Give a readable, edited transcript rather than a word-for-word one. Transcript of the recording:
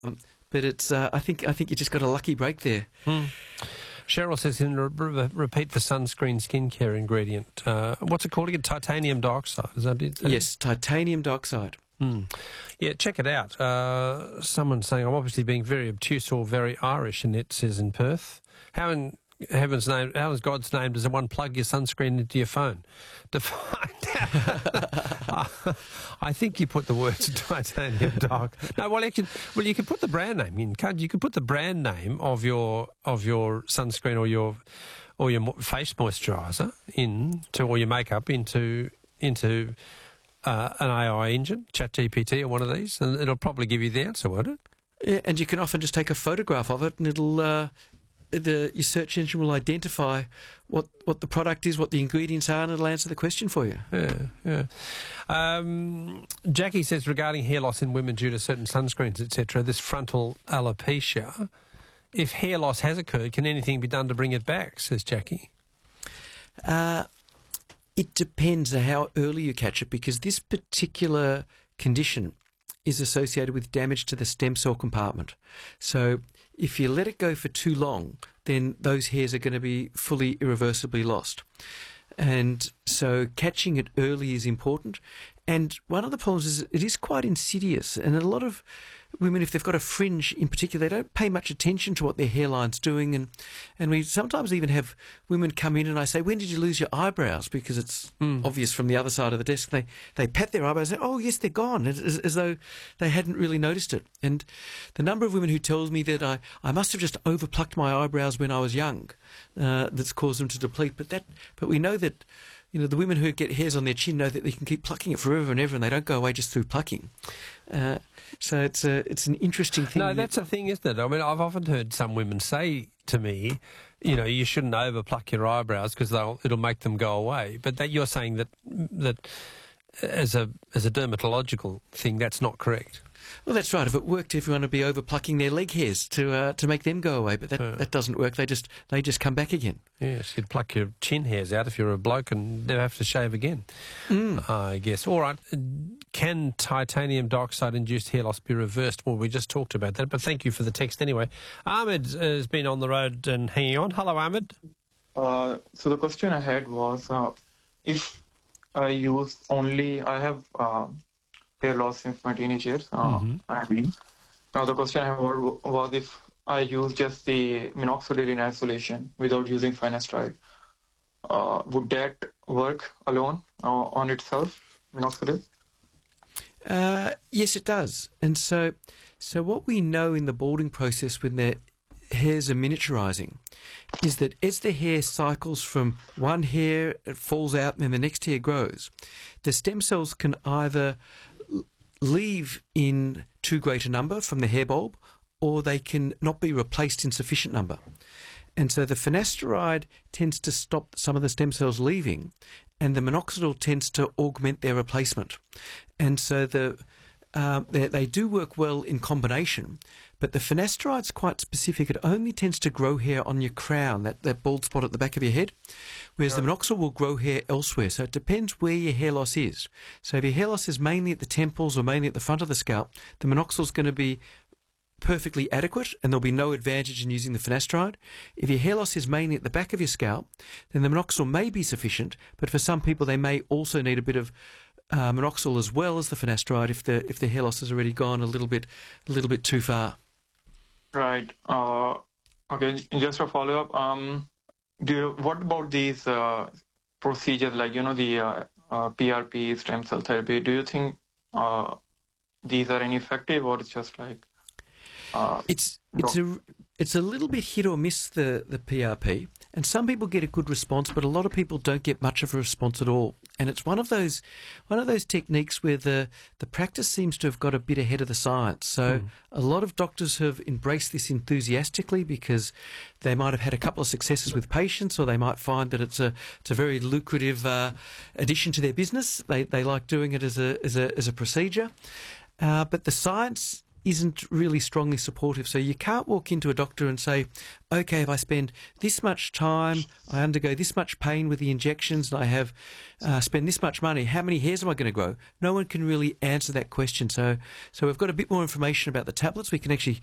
But it's I think you just got a lucky break there. Cheryl says, "In repeat the sunscreen skincare ingredient. What's it called again? Titanium dioxide. Is that it? Yes, titanium dioxide. Yeah, check it out. Someone's saying, I'm obviously being very obtuse or very Irish, and it says in Perth. How in heaven's name, how in God's name does one plug your sunscreen into your phone? To find out. I think you put the words titanium dioxide. No, well, you can put the brand name in, can't you? You can put the brand name of your sunscreen or your face moisturiser or your makeup into an AI engine, ChatGPT or one of these, and it'll probably give you the answer, won't it? Yeah, and you can often just take a photograph of it, and it'll your search engine will identify what the product is, what the ingredients are, and it'll answer the question for you. Yeah. Jackie says, regarding hair loss in women due to certain sunscreens, etc., this frontal alopecia, if hair loss has occurred, can anything be done to bring it back, says Jackie? It depends on how early you catch it, because this particular condition is associated with damage to the stem cell compartment. So if you let it go for too long, then those hairs are going to be fully irreversibly lost. And so catching it early is important. And one of the problems is it is quite insidious. And a lot of women, if they've got a fringe in particular, they don't pay much attention to what their hairline's doing. And we sometimes even have women come in and I say, when did you lose your eyebrows? Because it's obvious from the other side of the desk. They pat their eyebrows and say, oh, yes, they're gone, as though they hadn't really noticed it. And the number of women who tells me that I must have just overplucked my eyebrows when I was young, that's caused them to deplete. But we know that, the women who get hairs on their chin know that they can keep plucking it forever and ever, and they don't go away just through plucking. So it's an interesting thing. No, that's a thing, isn't it? I mean, I've often heard some women say to me, you shouldn't overpluck your eyebrows because it'll make them go away. But that you're saying that as a dermatological thing, that's not correct. Well, that's right. If it worked, everyone would be overplucking their leg hairs to make them go away. But that doesn't work. They just come back again. Yes, you'd pluck your chin hairs out if you're a bloke and never have to shave again. I guess. All right. Can titanium dioxide-induced hair loss be reversed? Well, we just talked about that, but thank you for the text anyway. Ahmed has been on the road and hanging on. Hello, Ahmed. So the question I had was, if I have hair loss since my teenage years. Now the question I have was if I use just the minoxidil in isolation without using finasteride, would that work alone on itself, minoxidil? Yes, it does. And so what we know in the balding process when the hairs are miniaturizing is that as the hair cycles from one hair, it falls out and then the next hair grows, the stem cells can either leave in too great a number from the hair bulb, or they can not be replaced in sufficient number. And so the finasteride tends to stop some of the stem cells leaving, and the minoxidil tends to augment their replacement. And so they do work well in combination, but the finasteride's quite specific. It only tends to grow hair on your crown, that bald spot at the back of your head, whereas the minoxidil will grow hair elsewhere. So it depends where your hair loss is. So if your hair loss is mainly at the temples or mainly at the front of the scalp, the minoxidil's going to be perfectly adequate and there'll be no advantage in using the finasteride. If your hair loss is mainly at the back of your scalp, then the minoxidil may be sufficient, but for some people they may also need a bit of minoxidil as well as the finasteride if the hair loss has already gone a little bit too far. Right. Okay. Just a follow up. What about these procedures like the PRP, stem cell therapy? Do you think these are ineffective, or it's just like? It's a little bit hit or miss, the PRP, and some people get a good response, but a lot of people don't get much of a response at all. And it's one of those techniques where the practice seems to have got a bit ahead of the science. So a lot of doctors have embraced this enthusiastically because they might have had a couple of successes with patients, or they might find that it's a very lucrative addition to their business. They like doing it as a procedure, but the science isn't really strongly supportive. So you can't walk into a doctor and say, okay, if I spend this much time, I undergo this much pain with the injections, and I have spend this much money, how many hairs am I going to grow? No one can really answer that question. So we've got a bit more information about the tablets. We can actually